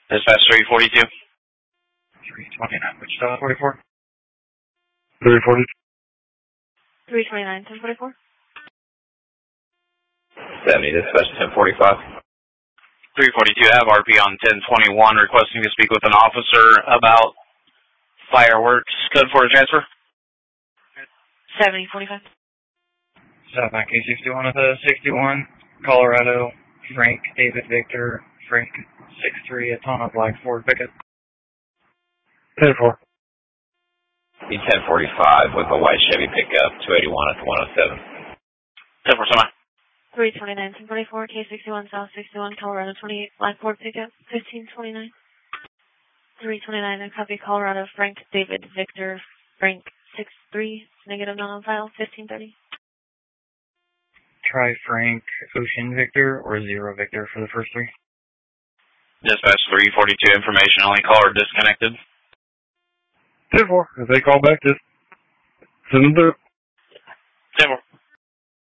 Dispatch 342. 329, Wichita 44. 340. 329, 1044. 70, dispatch 1045. 342, I have RP on 1021 requesting to speak with an officer about fireworks. Code for a transfer? 7045. Southbound K61 with a 61, Colorado, Frank David Victor, Frank 63, Atana Black Ford pickup. 10-4. E1045 with a white Chevy pickup, 281 at the 107. 10 for semi. 329, 1044, K61 South 61, Colorado 28, Black Ford pickup, 1529. 329, I copy Colorado, Frank David Victor, Frank 63, negative not on file, 1530. Try Frank Ocean Victor or Zero Victor for the first three. Dispatch 342, information only, caller disconnected. 10-4. If they call back, just send them through.